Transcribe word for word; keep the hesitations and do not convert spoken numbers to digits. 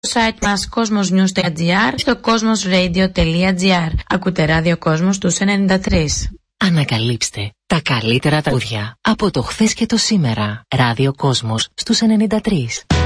site μας κόσμος νιους τελεία τζι άρ, στο κόσμοσradio τελεία τζι άρ. Ακούτε ράδιο Κόσμος στους ενενήντα τρία. Ανακαλύψτε τα καλύτερα τραγούδια από το χθες και το σήμερα. Ράδιο Κόσμος στους ενενήντα τρία.